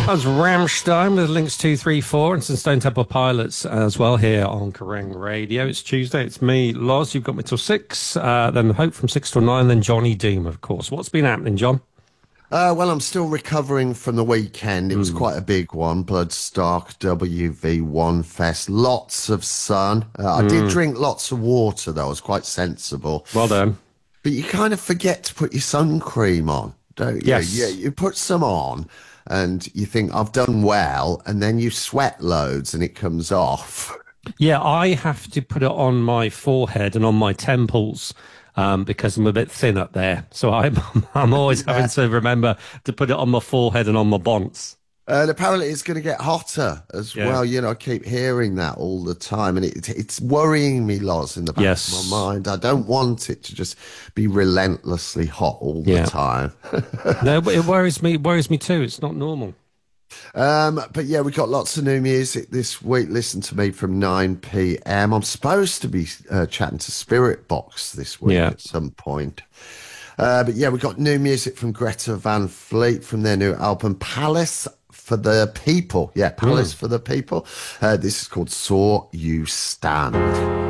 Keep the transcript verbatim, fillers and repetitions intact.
That was Ramstein with Links two three four and some Stone Temple Pilots as well here on Kerrang Radio. It's Tuesday. It's me, Loz. You've got me till six. Uh, then Hope from six till nine. Then Johnny Doom, of course. What's been happening, John? Uh, well, I'm still recovering from the weekend. It was Mm. quite a big one. Bloodstock W V one Fest. Lots of sun. Uh, I did Mm. drink lots of water, though. I was quite sensible. Well done. But you kind of forget to put your sun cream on, don't you? Yeah, Yes. you put some on and you think, I've done well. And then you sweat loads and it comes off. Yeah, I have to put it on my forehead and on my temples um, because I'm a bit thin up there. So I'm I'm always having to remember to put it on my forehead and on my bonds. And apparently it's going to get hotter as Yeah. well. You know, I keep hearing that all the time, and it, it's worrying me, Loz, in the back Yes. of my mind. I don't want it to just be relentlessly hot all Yeah. the time. No, but it worries me. It worries me too. It's not normal. Um, but yeah, we got lots of new music this week. Listen to me from nine p m. I'm supposed to be uh, chatting to Spirit Box this week Yeah. at some point. Uh, but yeah, we got new music from Greta Van Fleet from their new album Palace for the People. Yeah, Palace for the People. Uh, this is called Saw You Stand.